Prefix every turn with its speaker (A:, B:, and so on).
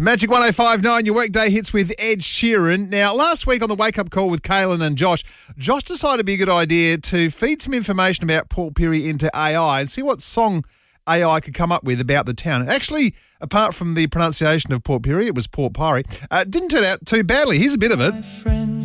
A: Magic 105.9, your workday hits with Ed Sheeran. Now, last week on the wake-up call with Kaylin and Josh decided it'd be a good idea to feed some information about Port Pirie into AI and see what song AI could come up with about the town. Actually, apart from the pronunciation of Port Pirie, it was Port Pirie. Didn't turn out too badly. Here's a bit of it.